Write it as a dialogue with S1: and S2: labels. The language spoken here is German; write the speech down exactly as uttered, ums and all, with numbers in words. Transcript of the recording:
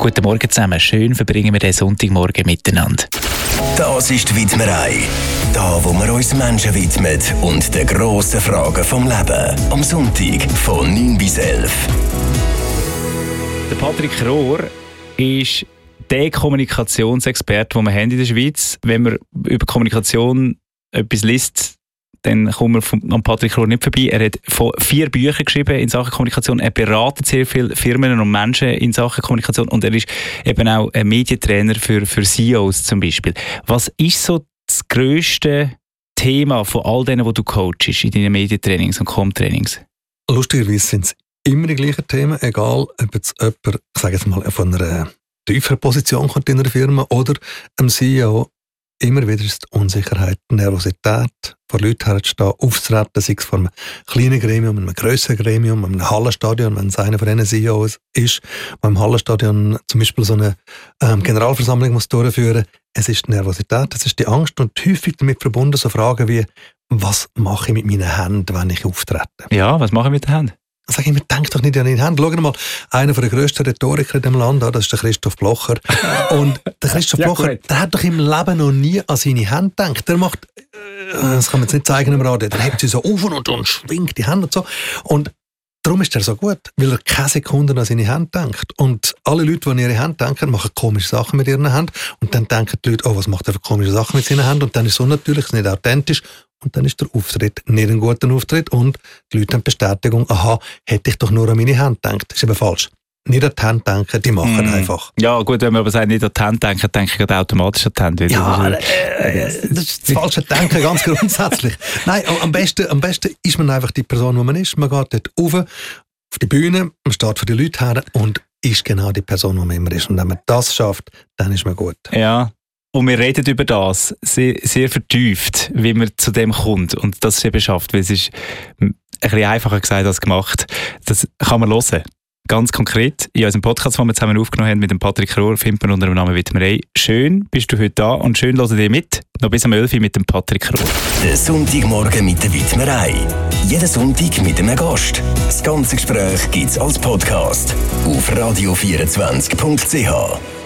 S1: Guten Morgen zusammen. Schön verbringen wir den Sonntagmorgen miteinander.
S2: Das ist die Widmerei. Da, wo wir uns Menschen widmen und den grossen Fragen vom Leben. Am Sonntag von neun bis elf.
S1: Der Patrick Rohr ist der Kommunikationsexperte, den wir haben in der Schweiz. Wenn man über Kommunikation etwas liest, dann kommt man von, an Patrick Rohr nicht vorbei. Er hat vier Bücher geschrieben in Sachen Kommunikation. Er beratet sehr viele Firmen und Menschen in Sachen Kommunikation. Und er ist eben auch ein Medientrainer für, für C E Os zum Beispiel. Was ist so das grösste Thema von all denen, die du coachst in deinen Medientrainings und Com-Trainings?
S3: Lustigerweise sind es immer die gleichen Themen, egal ob jetzt jemand, ich sage jetzt mal, von einer tieferen Position kommt in einer Firma oder einem C E O. Immer wieder ist die Unsicherheit, die Nervosität, vor Leuten herzustehen, aufzutreten, sei es vor einem kleinen Gremium, einem grösseren Gremium, einem Hallenstadion, wenn es einer von diesen C E Os ist, der im Hallenstadion zum Beispiel so eine ähm, Generalversammlung muss durchführen muss. Es ist die Nervosität, es ist die Angst und häufig damit verbunden so Fragen wie, was mache ich mit meinen Händen, wenn ich auftrete?
S1: Ja, was mache ich mit den Händen?
S3: Sag ich mir, denk doch nicht an deine Hände. Schau mal, einer der grössten Rhetoriker in diesem Land, das ist der Christoph Blocher. Und der Christoph ja, Blocher, der hat doch im Leben noch nie an seine Hände gedacht. Der macht, das kann man jetzt nicht zeigen im Radio, der hebt sie so auf und, und schwingt die Hände und so. Und darum ist er so gut, weil er keine Sekunde an seine Hände denkt. Und alle Leute, die an ihre Hände denken, machen komische Sachen mit ihren Händen. Und dann denken die Leute, oh, was macht er für komische Sachen mit seinen Händen? Und dann ist es unnatürlich, nicht authentisch. Und dann ist der Auftritt nicht ein guter Auftritt und die Leute haben die Bestätigung, aha, hätte ich doch nur an meine Hand gedacht. Das ist eben falsch. Nicht an die Hand denken, die machen mm. einfach.
S1: Ja gut, wenn man aber sagt, nicht an die Hand denken, denke ich automatisch an die Hand.
S3: Ja, das ist, äh, das ist das falsche Denken, ganz grundsätzlich. Nein, am besten, am besten ist man einfach die Person, die man ist. Man geht dort rauf, auf die Bühne, man steht vor die Leute her und ist genau die Person, die man immer ist. Und wenn man das schafft, dann ist man gut.
S1: Ja. Und wir reden über das sehr, sehr vertieft, wie man zu dem kommt und das eben schafft, weil es ist ein bisschen einfacher gesagt als gemacht. Das kann man hören. Ganz konkret, in unserem Podcast, den wir zusammen aufgenommen haben mit dem Patrick Rohr, findet man unter dem Namen Widmerei. Schön bist du heute da und schön hören dir mit. Noch bis um elf Uhr mit dem Patrick Rohr.
S2: Der Sonntagmorgen mit der Widmerei. Jeden Sonntag mit einem Gast. Das ganze Gespräch gibt es als Podcast auf radio vierundzwanzig punkt c h.